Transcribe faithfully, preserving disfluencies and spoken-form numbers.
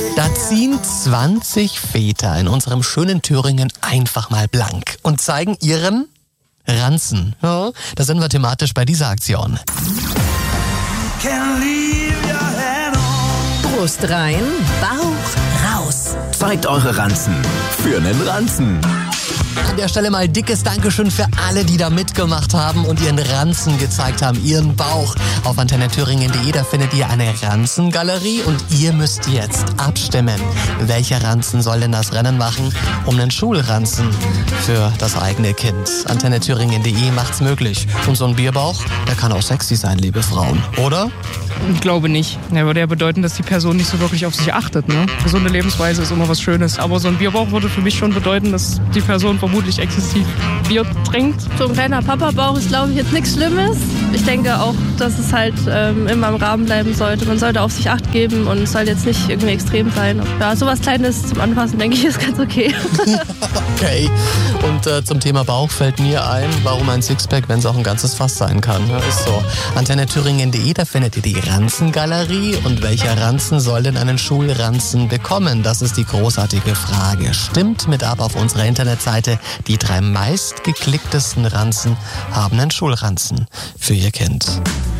Da ziehen zwanzig Väter in unserem schönen Thüringen einfach mal blank und zeigen ihren Ranzen. Ja, da sind wir thematisch bei dieser Aktion. Brust rein, Bauch raus. Zeigt eure Ranzen für einen Ranzen. An der Stelle mal dickes Dankeschön für alle, die da mitgemacht haben und ihren Ranzen gezeigt haben, ihren Bauch. Auf antenne thüringen punkt de, da findet ihr eine Ranzengalerie und ihr müsst jetzt abstimmen. Welcher Ranzen soll denn das Rennen machen um einen Schulranzen für das eigene Kind? antenne thüringen punkt de macht's möglich. Und so ein Bierbauch, der kann auch sexy sein, liebe Frauen, oder? Ich glaube nicht. Er würde ja bedeuten, dass die Person nicht so wirklich auf sich achtet. Ne? Gesunde Lebensweise ist immer was Schönes. Aber so ein Bierbauch würde für mich schon bedeuten, dass die Person vermutlich exzessiv Bier trinkt. So ein kleiner Papa-Bauch ist, glaube ich, jetzt nichts Schlimmes. Ich denke auch, dass es halt ähm, immer im Rahmen bleiben sollte. Man sollte auf sich Acht geben und es soll jetzt nicht irgendwie extrem sein. Ja, sowas Kleines zum Anfassen, denke ich, ist ganz okay. Okay. Und äh, zum Thema Bauch fällt mir ein, warum ein Sixpack, wenn es auch ein ganzes Fass sein kann. Ja, ist so. antenne thüringen punkt de, da findet ihr die Ranzengalerie. Und welcher Ranzen soll denn einen Schulranzen bekommen? Das ist die großartige Frage. Stimmt mit ab auf unserer Internetseite. Die drei meistgeklicktesten Ranzen haben einen Schulranzen für ihr Kind.